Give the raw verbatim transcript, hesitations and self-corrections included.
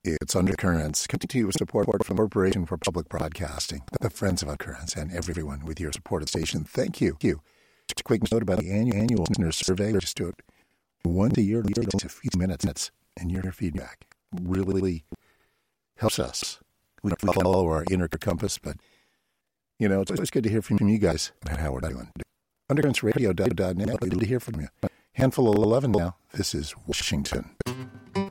It's Undercurrents, coming to you with support from Corporation for Public Broadcasting, the Friends of Undercurrents, and everyone with your supported station. Thank you. Just a quick note about the annual, annual listener survey. Just do it once a year, just a few minutes, and your feedback really helps us. We follow our inner compass, but, you know, it's always good to hear from you guys about how we're doing. undercurrentsradio dot net, good to hear from you. Handful of eleven now. This is Washington.